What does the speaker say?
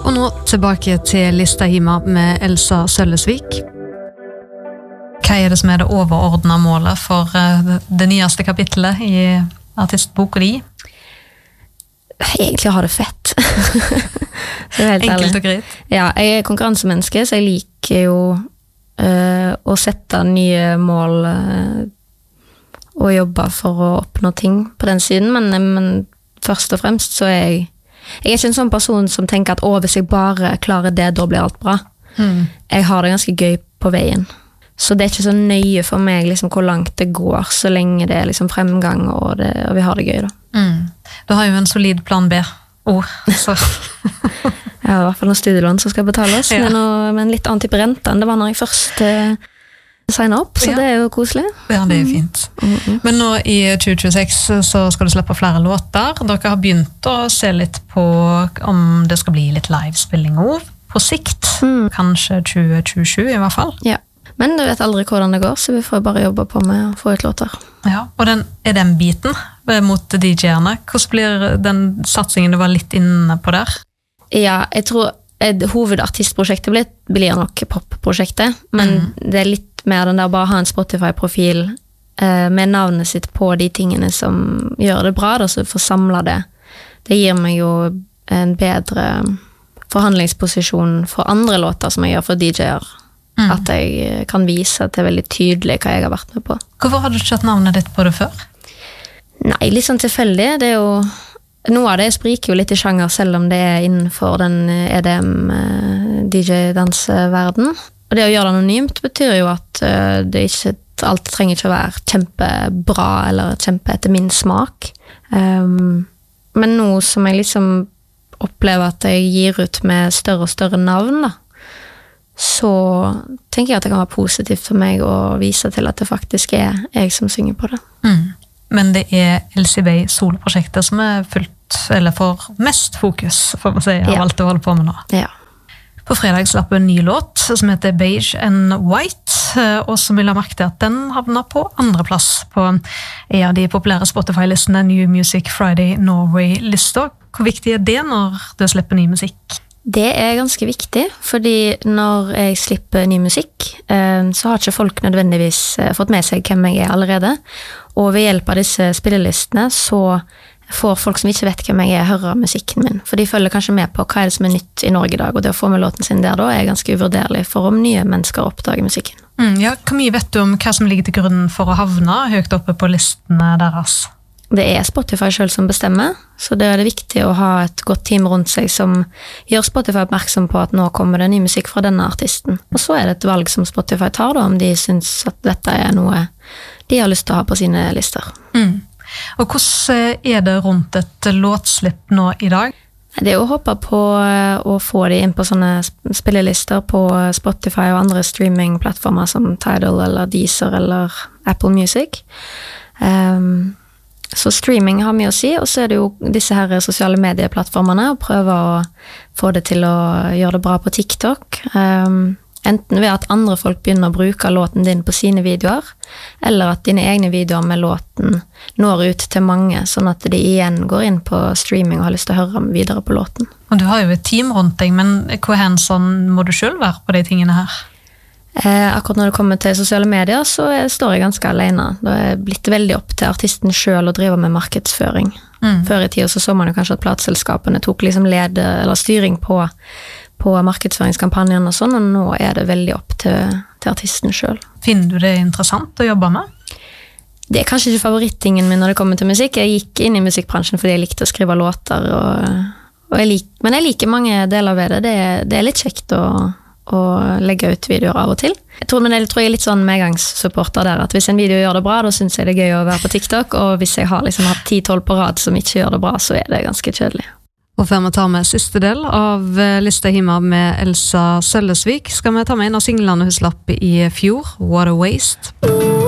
Og nå tilbake til lista hjemme med Elsa Sølvesvik. Hva det som det overordnede målet for det nyeste kapittelet i artistboka di? Egentlig å ha det fett. Enkelt og greit. Ja, jeg konkurransemenneske, så jeg liker jo å sette nye mål og jobbe for å oppnå ting på den siden, men først og fremst så jeg ikke en sånn person som tenker at hvis jeg bare klarer det, da blir alt bra. Jeg har det ganske gøy på veien. Så det ikke så nøye for meg liksom, hvor langt det går, så lenge det liksom, fremgang og vi har det gøy. Da. Du har jo en solid plan B. Så. Jeg har i hvert fall noen studielån som skal betales, med en litt annen type rente enn det var når jeg først signet opp, så det jo koselig. Ja, det fint. Men nå i 2026 så skal du slippe flere låter. Dere har begynt å se litt på om det skal bli litt livespilling på sikt. Kanskje 2027 i hvert fall. Ja. Men du vet aldri hvordan det går, så vi får bare jobbe på med å få ut låter. Ja, og den biten mot DJ-erne? Hvordan blir den satsingen du var litt inne på der? Ja, jeg tror hovedartistprosjektet blir nok pop-prosjektet, men det litt mer den der bare ha en Spotify-profil med navnet sitt på de tingene som gjør det bra, da, så få samlet det. Det gir meg jo en bedre forhandlingsposisjon for andre låter som jeg gjør for DJ-er. At jeg kan vise at det veldig tydelig hva jeg har vært med på. Hvorfor har du ikke hatt navnet ditt på det før? Nei, litt sånn tilfeldig. Det jo noe av det spriker jo litt i sjanger, selv om det innenfor den EDM-DJ-danseverden. Og det å gjøre det anonymt betyr jo at det ikke, alt trenger ikke å være kjempebra eller kjempe etter min smak. Men nå som jeg liksom opplever at jeg gir ut med større og større navn, da, så tenker jeg at det kan være positivt for meg å vise til at det faktisk jeg som synger på det. Men det Elsie Bay soloprosjektet som fullt, eller får mest fokus, får man si, av alt du holder på med nå. Ja. På fredag slapp en ny låt som heter Beige and White, og som vil ha merket til at den havner på andre plass på en av de populære Spotify-listene New Music Friday Norway-lister. Hvor viktig det når du slipper ny musikk? Det ganske viktig, fordi når jeg slipper ny musikk, så har ikke folk nødvendigvis fått med seg hvem jeg allerede. Og ved hjelp av disse spillelistene så får folk som ikke vet hvem jeg høre musikken min. For de følger kanskje med på hva det som nytt i Norge i dag, og det å få med låten sin der da ganske uvurderlig for om nye mennesker oppdager musikken. Ja, hvor mye vet du om hva som ligger til grunn for å havne høyt oppe på listene deres? Det Spotify selv som bestemmer, så det det viktig å ha et godt team rundt seg som gjør Spotify oppmerksom på at nå kommer det ny musikk fra denne artisten. Og så det et valg som Spotify tar da, om de synes at dette noe de har lyst til å ha på sine lister. Og hvordan det rundt et låtslipp nå i dag? Det å håpe på å få de inn på sånne spillelister på Spotify og andre streamingplattformer som Tidal eller Deezer eller Apple Music. Så streaming har mye å si, og så det jo disse her sosiale medieplattformene og prøve å få det til å gjøre det bra på TikTok. Enten ved at andre folk begynner å bruke låten din på sine videoer, eller at dine egne videoer med låten når ut til mange, sånn at de igjen går inn på streaming og har lyst til å høre videre på låten. Og du har jo et team rundt deg, men hvor hands-on må du selv være på de tingene her? Akkurat når det kommer til sosiale medier så står jeg ganske alene. Det blitt veldig opp til artisten selv å drive med markedsføring. Før i tiden så man jo kanskje at plateselskapene tok liksom eller styring på markedsføringskampanjen og sånn, og nå det veldig opp til artisten selv. Finner du det interessant å jobbe med? Det kanskje ikke favorittingen min når det kommer til musikk. Jeg gikk inn i musikkbransjen fordi jeg likte å skrive låter, men jeg liker mange deler ved det. Det litt kjekt å legge ut videoer av og til. Jeg tror jeg litt sånn medgangssupporter der, at hvis en video gjør det bra, da synes jeg det gøy å være på TikTok, og hvis jeg har liksom hatt 10-12 på rad som ikke gjør det bra, så det ganske kjedelig. Og før vi tar med siste del av lista hjemme med Elsa Sølvesvik, skal vi ta med en av singlene hun slapp i fjor, What a Waste.